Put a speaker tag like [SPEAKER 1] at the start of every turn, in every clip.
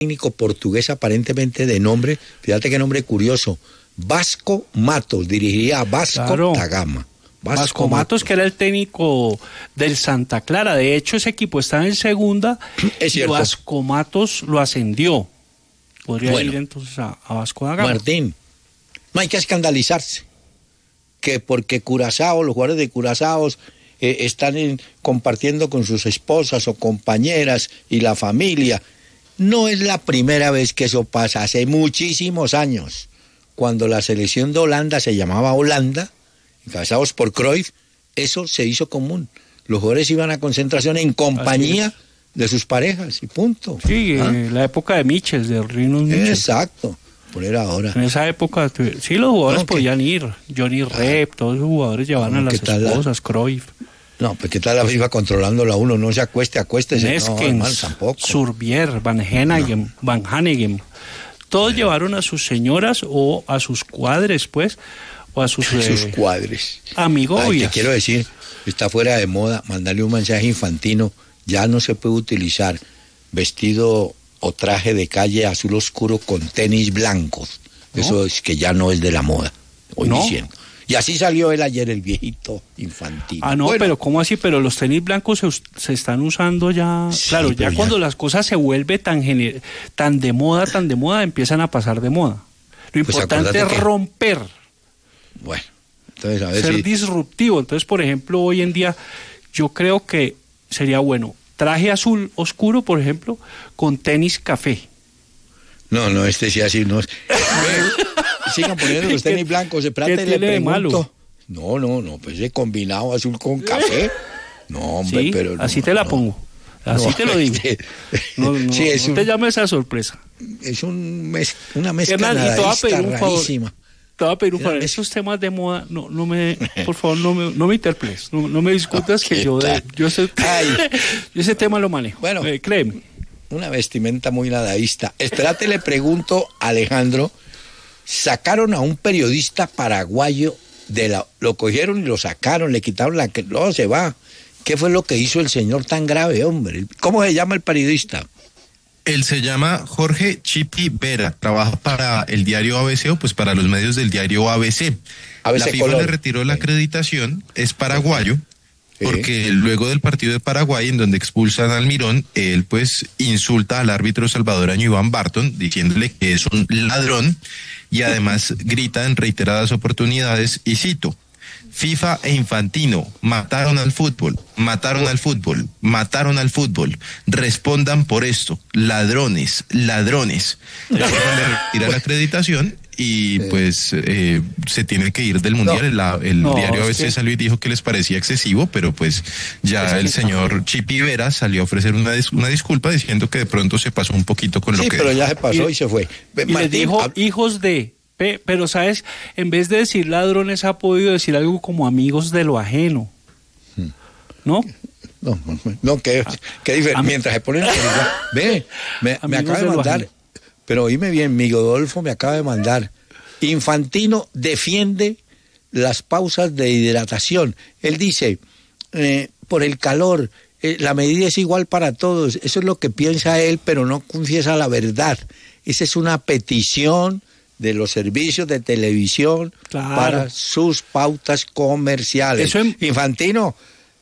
[SPEAKER 1] técnico portugués aparentemente de nombre, fíjate qué nombre curioso, Vasco Matos, dirigiría a Vasco da Gama.
[SPEAKER 2] Vasco Matos, que era el técnico del Santa Clara. De hecho, ese equipo estaba en segunda y Vasco Matos lo ascendió. Podría ir entonces a Vasco da Gama.
[SPEAKER 1] Martín, no hay que escandalizarse. Que porque Curazao, los jugadores de Curazao están compartiendo con sus esposas o compañeras y la familia. No es la primera vez que eso pasa. Hace muchísimos años, cuando la selección de Holanda se llamaba Holanda, encabezados por Cruyff, eso se hizo común. Los jugadores iban a concentración en compañía de sus parejas y punto.
[SPEAKER 2] Sí, la época de Michels, de Rinos Michels.
[SPEAKER 1] Exacto, por era ahora.
[SPEAKER 2] En esa época, sí, los jugadores podían ir. Johnny Rep, todos los jugadores llevaban a las esposas, Cruyff.
[SPEAKER 1] No, pues qué tal la FIFA controlándolo a uno, no se acuéstese.
[SPEAKER 2] Neskens,
[SPEAKER 1] tampoco.
[SPEAKER 2] Surbier, Van Hanegem. Todos llevaron a sus señoras o a sus cuadres, pues, o a sus
[SPEAKER 1] cuadres.
[SPEAKER 2] Amigobias.
[SPEAKER 1] Te quiero decir, está fuera de moda, mandarle un mensaje infantino, ya no se puede utilizar vestido o traje de calle azul oscuro con tenis blancos. ¿No? Eso es que ya no es de la moda, hoy diciendo. Y así salió él ayer, el viejito Infantino.
[SPEAKER 2] Ah, no, bueno, pero ¿cómo así? Pero los tenis blancos se están usando ya. Sí, claro, ya cuando las cosas se vuelven tan de moda, empiezan a pasar de moda. Lo importante es romper.
[SPEAKER 1] Bueno, entonces a ver
[SPEAKER 2] ser disruptivo. Entonces, por ejemplo, hoy en día, yo creo que sería bueno traje azul oscuro, por ejemplo, con tenis café.
[SPEAKER 1] No, este sí así no. Sigan poniendo los tenis blancos, espérate, le pregunto. No, pues he combinado azul con café. No, hombre,
[SPEAKER 2] sí,
[SPEAKER 1] pero no,
[SPEAKER 2] así te la pongo. Así te lo digo. No te llames a sorpresa.
[SPEAKER 1] Es una mezcla nadadista rarísima.
[SPEAKER 2] Te voy a pedir un favor. Esos temas de moda, por favor, no me interpeles. No me discutas que yo ese tema lo manejo. Bueno, créeme.
[SPEAKER 1] Una vestimenta muy nadaísta. Espérate, le pregunto a Alejandro. Sacaron a un periodista paraguayo lo cogieron y lo sacaron, le quitaron no, se va. ¿Qué fue lo que hizo el señor tan grave, hombre? ¿Cómo se llama el periodista?
[SPEAKER 3] Él se llama Jorge Chipi Vera, trabaja para el diario ABC o pues para los medios del diario ABC. La FIFA le retiró la acreditación, es paraguayo, porque luego del partido de Paraguay, en donde expulsan al Mirón, él pues insulta al árbitro salvadoreño Iván Barton, diciéndole que es un ladrón, y además grita en reiteradas oportunidades, y cito: FIFA e Infantino mataron al fútbol, mataron al fútbol, mataron al fútbol. Respondan por esto, ladrones, ladrones. La FIFA le retira la acreditación y pues se tiene que ir del Mundial. El diario ABC salió y dijo que les parecía excesivo, pero pues ya el señor Chipi Vera salió a ofrecer una disculpa diciendo que de pronto se pasó un poquito con lo que...
[SPEAKER 1] Sí, pero ya se pasó y se fue.
[SPEAKER 2] Y les dijo, hijos de... Pero, ¿sabes? En vez de decir ladrones, ha podido decir algo como amigos de lo ajeno. ¿No?
[SPEAKER 1] No, que diferente. Mientras se ponen... me acaba de mandar... Pero oíme bien, mi Godolfo me acaba de mandar. Infantino defiende las pausas de hidratación. Él dice, por el calor, la medida es igual para todos. Eso es lo que piensa él, pero no confiesa la verdad. Esa es una petición de los servicios de televisión para sus pautas comerciales. Infantino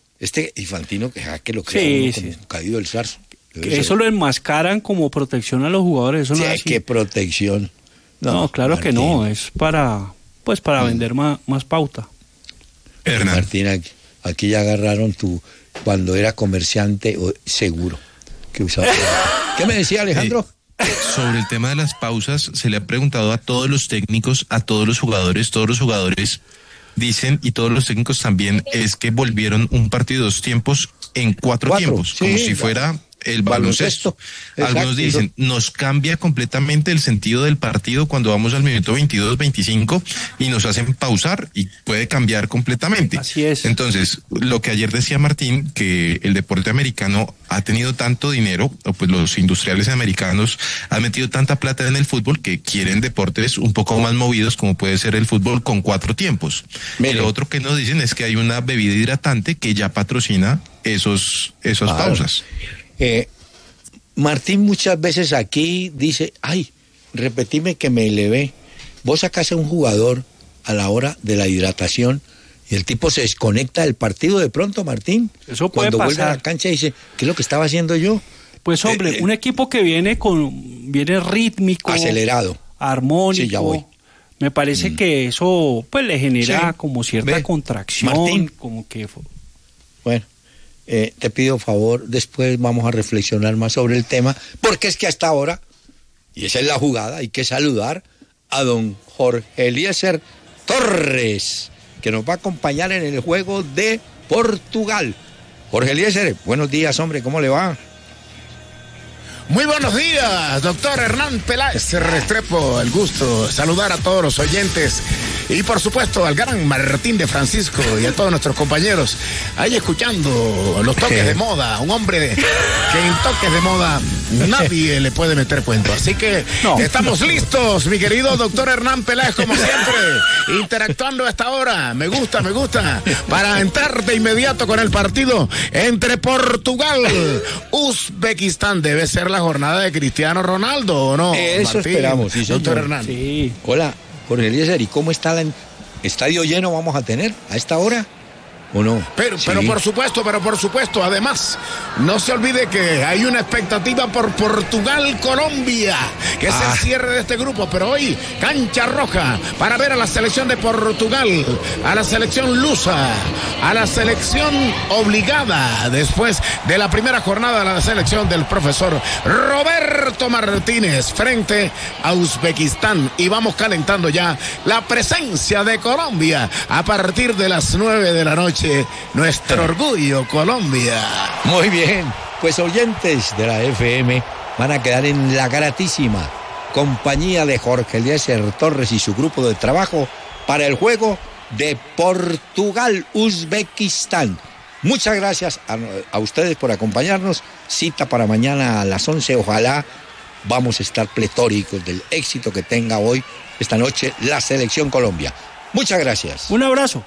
[SPEAKER 1] que lo crea como caído del zarzo.
[SPEAKER 2] Eso lo enmascaran como protección a los jugadores. Eso no es así.
[SPEAKER 1] ¿Qué protección?
[SPEAKER 2] No, claro, Martín, que no, es para vender más pauta.
[SPEAKER 1] Martín, aquí ya agarraron cuando era comerciante seguro que usaba. ¿Qué me decía Alejandro?
[SPEAKER 3] Sobre el tema de las pausas, se le ha preguntado a todos los técnicos, a todos los jugadores dicen, y todos los técnicos también, es que volvieron un partido 2 tiempos en 4 tiempos, como si fuera el baloncesto. Algunos dicen, nos cambia completamente el sentido del partido cuando vamos al minuto 22, 25 y nos hacen pausar y puede cambiar completamente.
[SPEAKER 2] Así es.
[SPEAKER 3] Entonces, lo que ayer decía Martín, que el deporte americano ha tenido tanto dinero, o pues los industriales americanos han metido tanta plata en el fútbol que quieren deportes un poco más movidos, como puede ser el fútbol con 4 tiempos. Y lo otro que nos dicen es que hay una bebida hidratante que ya patrocina esas pausas.
[SPEAKER 1] Martín muchas veces aquí dice, ay, repetime que me elevé. Vos sacás a un jugador a la hora de la hidratación y el tipo se desconecta del partido de pronto, Martín.
[SPEAKER 2] Eso puede
[SPEAKER 1] Cuando
[SPEAKER 2] pasar.
[SPEAKER 1] vuelve a la cancha dice, ¿qué es lo que estaba haciendo yo?
[SPEAKER 2] Pues hombre, un equipo que viene rítmico,
[SPEAKER 1] acelerado,
[SPEAKER 2] armónico.
[SPEAKER 1] Sí, ya voy.
[SPEAKER 2] Me parece que eso pues le genera como cierta contracción,
[SPEAKER 1] Martín.
[SPEAKER 2] como que...
[SPEAKER 1] Bueno, te pido favor, después vamos a reflexionar más sobre el tema, porque es que hasta ahora, y esa es la jugada, hay que saludar a don Jorge Eliezer Torres, que nos va a acompañar en el juego de Portugal. Jorge Eliezer, buenos días, hombre, ¿cómo le va?
[SPEAKER 4] Muy buenos días, doctor Hernán Peláez Restrepo. El gusto de saludar a todos los oyentes y por supuesto al gran Martín de Francisco y a todos nuestros compañeros ahí escuchando los toques de moda. Un hombre que en toques de moda nadie le puede meter cuento. Así que estamos listos, mi querido doctor Hernán Peláez, como siempre, interactuando a esta hora. Me gusta, para entrar de inmediato con el partido entre Portugal, Uzbekistán. Debe ser la jornada de Cristiano Ronaldo, ¿o no?
[SPEAKER 1] Eso
[SPEAKER 4] Martín,
[SPEAKER 1] esperamos, sí,
[SPEAKER 4] doctor
[SPEAKER 1] señor.
[SPEAKER 4] Hernán.
[SPEAKER 2] Sí.
[SPEAKER 1] Hola, Jorge Eliezer, ¿y cómo está el estadio lleno vamos a tener a esta hora? ¿O no?
[SPEAKER 4] Pero por supuesto, además, no se olvide que hay una expectativa por Portugal-Colombia, que es el cierre de este grupo, pero hoy cancha roja para ver a la selección de Portugal, a la selección lusa, a la selección obligada después de la primera jornada de la selección del profesor Roberto Martínez frente a Uzbekistán, y vamos calentando ya la presencia de Colombia a partir de las 9 de la noche. Nuestro orgullo, Colombia.
[SPEAKER 1] Muy bien, pues oyentes de la FM van a quedar en la gratísima compañía de Jorge Eliezer Torres y su grupo de trabajo para el juego de Portugal-Uzbekistán. Muchas gracias a ustedes por acompañarnos. Cita para mañana a las 11. Ojalá vamos a estar pletóricos del éxito que tenga hoy, esta noche, la Selección Colombia. Muchas gracias.
[SPEAKER 2] Un abrazo.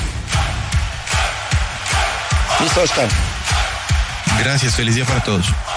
[SPEAKER 1] Listo, Oscar.
[SPEAKER 3] Gracias, feliz día para todos.